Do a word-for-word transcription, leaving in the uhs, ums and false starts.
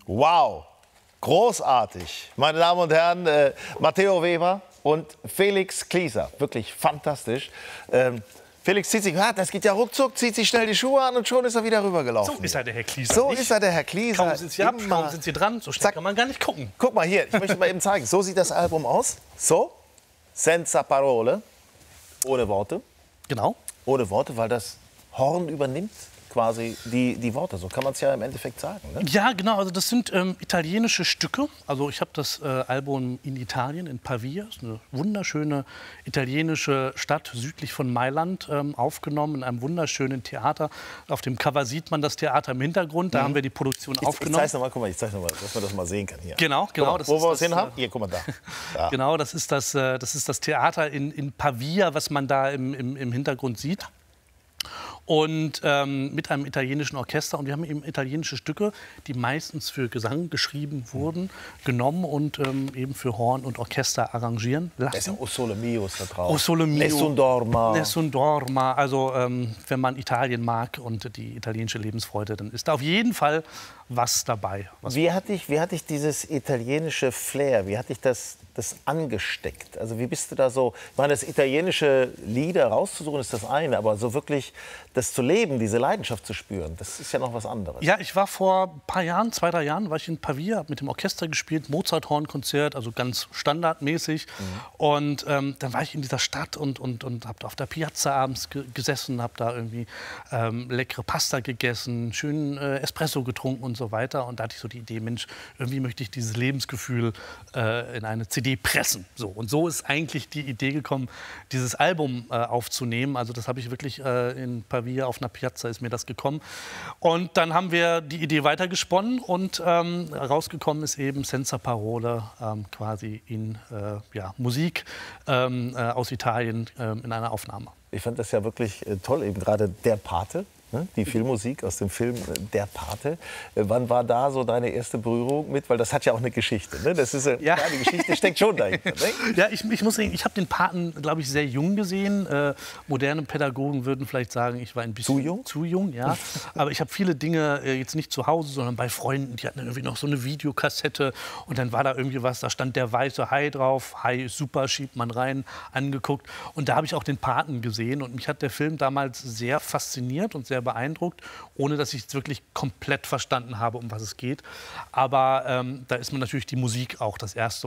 Wow, großartig. Meine Damen und Herren, äh, Matteo Weber und Felix Klieser. Wirklich fantastisch. Ähm, Felix zieht sich, ah, das geht ja ruckzuck, zieht sich schnell die Schuhe an und schon ist er wieder rübergelaufen. So ist er, der Herr Klieser. So nicht? ist er, der Herr Klieser. Kaum sind Sie ab, kaum sind Sie dran, so schnell Zack. kann man gar nicht gucken. Guck mal hier, ich möchte mal eben zeigen. So sieht das Album aus. So, senza parole, ohne Worte. Genau. Ohne Worte, weil das Horn übernimmt quasi die, die Worte. So kann man es ja im Endeffekt sagen. Ne? Ja, genau. Also das sind ähm, italienische Stücke. Also ich habe das äh, Album in Italien, in Pavia, das ist eine wunderschöne italienische Stadt südlich von Mailand, ähm, aufgenommen in einem wunderschönen Theater. Auf dem Cover sieht man das Theater im Hintergrund. Da mhm. haben wir die Produktion ich, aufgenommen. Ich zeig's noch mal, guck mal, ich zeig's noch mal, dass man das mal sehen kann hier. Genau, genau. Mal, das wo ist wir es das, hin haben? Hier, guck mal da. da. Genau, das ist das, äh, das ist das Theater in, in Pavia, was man da im, im, im Hintergrund sieht. Und ähm, mit einem italienischen Orchester. Und wir haben eben italienische Stücke, die meistens für Gesang geschrieben wurden, genommen und ähm, eben für Horn und Orchester arrangieren lassen. Da ist ja O Sole Mio ist da drauf. O Sole Mio. Nessun Dorma. Nessun Dorma. Also ähm, wenn man Italien mag und die italienische Lebensfreude, dann ist da auf jeden Fall was dabei. Was wie, hat dich, wie hat dich dieses italienische Flair, wie hat dich das, das angesteckt? Also wie bist du da so, ich meine, das italienische Lieder rauszusuchen ist das eine, aber so wirklich das zu leben, diese Leidenschaft zu spüren, das ist ja noch was anderes. Ja, ich war vor ein paar Jahren, zwei, drei Jahren, war ich in Pavia, habe mit dem Orchester gespielt, Mozart-Hornkonzert, also ganz standardmäßig. Mhm. Und ähm, dann war ich in dieser Stadt und, und, und habe auf der Piazza abends ge gesessen, habe da irgendwie ähm, leckere Pasta gegessen, schönen äh, Espresso getrunken und so weiter. Und da hatte ich so die Idee, Mensch, irgendwie möchte ich dieses Lebensgefühl äh, in eine C D pressen. So. Und so ist eigentlich die Idee gekommen, dieses Album äh, aufzunehmen. Also das habe ich wirklich äh, in Pavia auf einer Piazza ist mir das gekommen. Und dann haben wir die Idee weitergesponnen und ähm, rausgekommen ist eben Senza Parole, ähm, quasi in äh, ja, Musik ähm, äh, aus Italien äh, in einer Aufnahme. Ich fand das ja wirklich äh, toll, eben gerade Der Pate. Die Filmmusik aus dem Film Der Pate. Wann war da so deine erste Berührung mit? Weil das hat ja auch eine Geschichte. Ne? Das ist ja, ja. Die Geschichte steckt schon dahinter. Ne? Ja, ich, ich muss sagen, ich habe den Paten, glaube ich, sehr jung gesehen. Äh, moderne Pädagogen würden vielleicht sagen, ich war ein bisschen zu jung. Zu jung, ja. Aber ich habe viele Dinge äh, jetzt nicht zu Hause, sondern bei Freunden. Die hatten irgendwie noch so eine Videokassette und dann war da irgendwie was. Da stand der weiße Hai drauf. Hai ist super, schiebt man rein, angeguckt. Und da habe ich auch den Paten gesehen und mich hat der Film damals sehr fasziniert und sehr beeindruckt, ohne dass ich es wirklich komplett verstanden habe, um was es geht. Aber ähm, da ist mir natürlich die Musik auch das erste